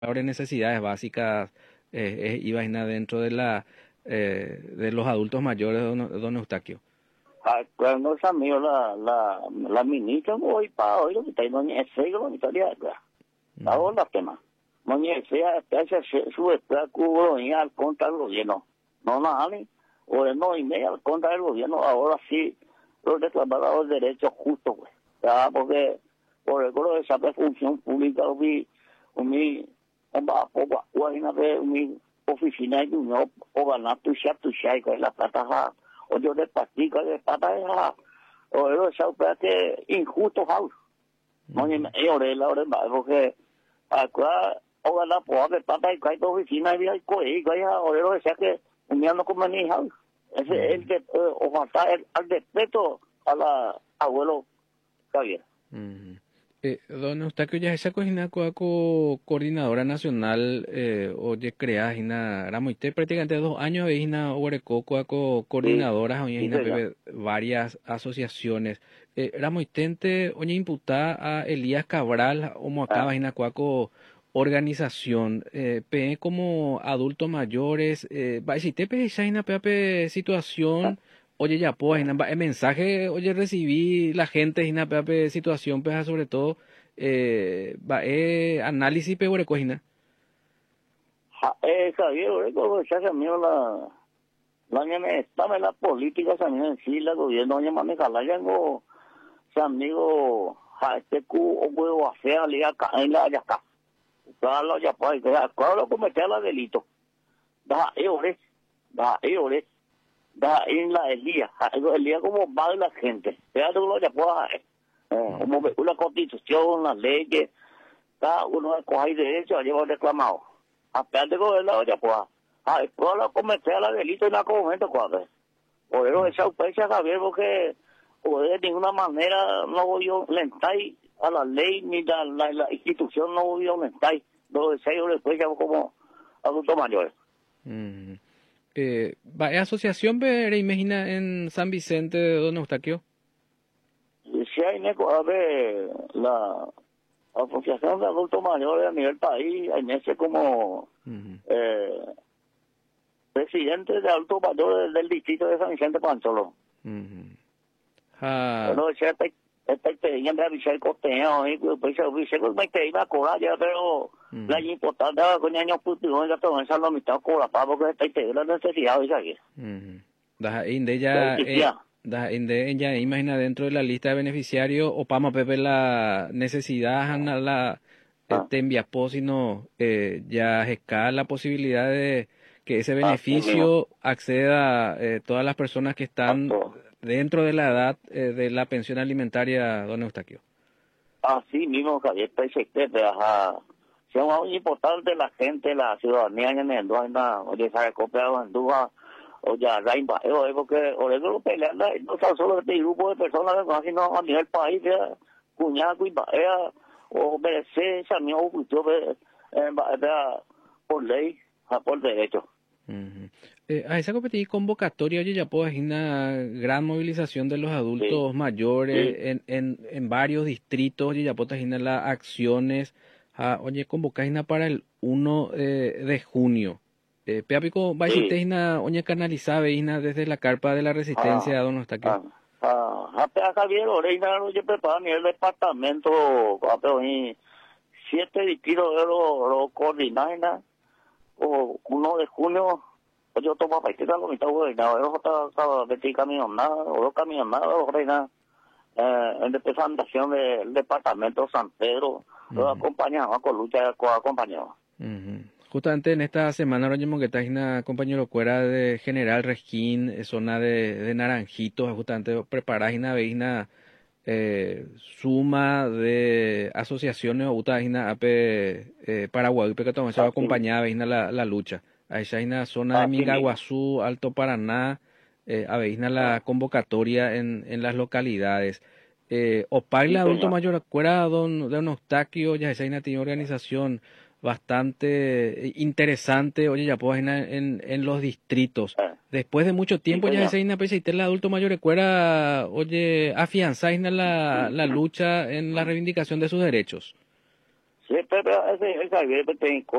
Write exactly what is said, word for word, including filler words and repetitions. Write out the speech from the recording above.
ahora necesidades básicas eh, eh, iba dentro de la eh, de los adultos mayores, don, don Eustaquio. Ah, cuando esa mío la, la, la ministra hoy para hoy lo que está no ni ese lo que estaría acá. Ahora la tema. No ni ese hace su espera cubo ni al contra el gobierno. No nada ni o no y media al contra el gobierno ahora sí los reclamar los derechos justos, güey. Ya porque por el coro de esa función pública mi mi un va poco guayna de mi oficina y uno o ganar tu chat tu chat con la plata o yo de pastica de pata esa o eso es que injusto house no ni ore la ore más porque acá o ganar por de pata y cae tu oficina y hay coi que ya o eso es que un día no come ni house ese el que o falta al respeto a la abuelo Javier. Uh-huh. Eh, don Eustaquio, ya esa cocina co coordinadora nacional, eh, oye, crea, hina, ramoite prácticamente dos años, hina, oreco, co coordinadoras, oye, hina, pepe, varias asociaciones. Eh, ramoitente, oye, imputada a Elías Cabral, como acaba, hina, cuaco, organización, eh, pe como adultos mayores, eh, va, si te pe, hina, pepe, situación, oye, ya, pues, el mensaje, oye, recibí la gente, hina, pepe, situación, pues, sobre todo, eh, va, eh, análisis, pe, oreco, hina. Eh, Javier, oreco, ya se mío la, la ñame, estaba en la política, también en sí, la gobierno, ñame, maneja, la yango, se amigo, ja, este cu, o huevo, a fea, liga, acá, en la, acá. Claro, ya, pues, claro, lo cometía la delito. Da, eores, da, eores. Da en la Elías, Elías como va de la gente, fíjate uno ya puede, eh, como una constitución, las leyes, cada uno coge derecho a llevar reclamado, aparte con el lado ya puede, ah, después lo cometer la delito en aquel momento, cuadre, por eso esa ausencia, Javier, porque o de ninguna manera no voy a violentar a la ley ni la, la, la institución no voy a violentar, lo desea yo después ya como adultos mayores. Mm. Eh, va, asociación ve, imagina en San Vicente de Don Eustaquio. Si hay a ver, la Asociación de Adultos Mayores a nivel país, en ese como uh-huh. eh, presidente de adultos mayores del, del distrito de San Vicente Pancholo. Uh-huh. Ah. Bueno, ese este este tenía de avisar el costeño y pues se dice que me te iba a cobrar ya, pero la importante con años putos ya todo eso lo mitad cobra para porque este te la necesidad de seguir. Mhm. Da inde ya eh, da inde ya imagina dentro de la lista de beneficiarios o pama pepe la necesidad a la ah. te envía sino eh, ya escala la posibilidad de que ese beneficio ah, acceda a eh, todas las personas que están ah, dentro de la edad eh, de la pensión alimentaria, don Eustaquio. Así mismo, Javier, perfecto, ajá. Es muy importante la gente, la ciudadanía en el Duana, oye, sabe copiar en Duja, o ya, Raimba, porque, o eso lo pelean, no son solo este grupo de personas, sino a nivel país, cuñado, y o merece, esa misma ocultó, por ley, por derecho. Uh-huh. Eh, a esa competición convocatoria, oye, ya puedo hay una gran movilización de los adultos sí. mayores sí. En, en, en varios distritos, oye, ya puedo imaginar las acciones, ah, oye, convocáis para el uno eh, de junio. Eh, Peapico, vais sí. Teina, oye, canalizada, veina desde la carpa de la resistencia, ah, donde está aquí. Ah, ah, ah, Javier, Oreina, oye, prepara ni el departamento, siete distritos de los lo coordinan, o uno de junio, pues yo tomo para que la mitad de nada, yo estaba veintiún camiones nada, o dos camiones nada, o reina, eh, en representación del departamento San Pedro, lo uh-huh. acompañaba con lucha, con acompañaba. Uh-huh. Justamente en esta semana, Roñemo, que está una compañero cuera de General Resquín, zona de, de Naranjitos, justamente preparás una veina eh, suma de asociaciones o una ape eh, Paraguay, que también se va a acompañar a la, la lucha. Ahí hay una zona de Mingaguazú, Alto Paraná, eh, a veina la convocatoria en, en las localidades. Eh, Opagla, sí, adulto mayor, cuera don, don Eustaquio, ya esa tiene organización bastante interesante, oye, ya puedo en, en, en los distritos. Después de mucho tiempo sí, ya esa ina el adulto mayor cuera, oye, afianzar la, la lucha en la reivindicación de sus derechos. Sí, pero ese, esa gripe tem